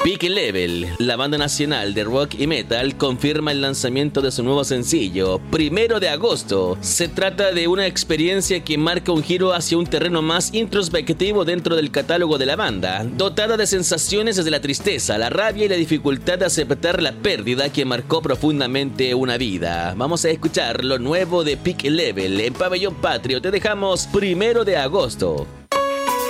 Peak Level, la banda nacional de rock y metal, confirma el lanzamiento de su nuevo sencillo, 1 de agosto. Se trata de una experiencia que marca un giro hacia un terreno más introspectivo dentro del catálogo de la banda, dotada de sensaciones desde la tristeza, la rabia y la dificultad de aceptar la pérdida que marcó profundamente una vida. Vamos a escuchar lo nuevo de Peak Level en Pabellón Patrio. Te dejamos 1 de agosto.